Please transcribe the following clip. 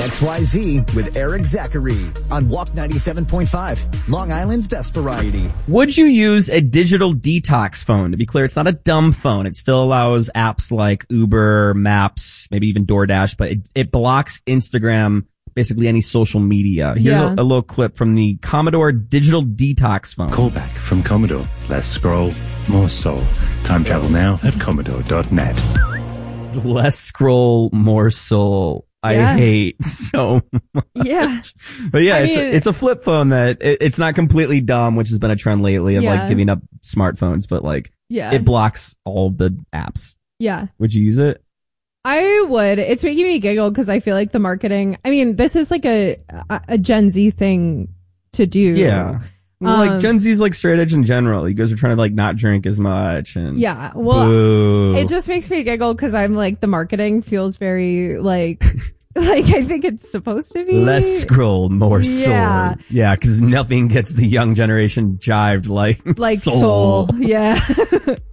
XYZ with Eric Zachary on Walk 97.5, Long Island's best variety. Would you use a digital detox phone? To be clear, it's not a dumb phone. It still allows apps like Uber, Maps, maybe even DoorDash, but it blocks Instagram, basically any social media. Here's a little clip from the Commodore Digital Detox phone. Callback from Commodore. Less scroll, more soul. Time travel now at Commodore.net. Less scroll, more soul. I hate so much. Yeah. But yeah, it's a flip phone that it's not completely dumb, which has been a trend lately of like giving up smartphones, but like it blocks all of the apps. Yeah. Would you use it? I would. It's making me giggle because I feel like the marketing, I mean, this is like a Gen Z thing to do. Yeah. Well, like Gen Z's like straight edge in general. You guys are trying to like not drink as much and well, it just makes me giggle because I'm like the marketing feels very like like I think it's supposed to be less scroll, more soul. Yeah, because nothing gets the young generation jived like soul. Yeah.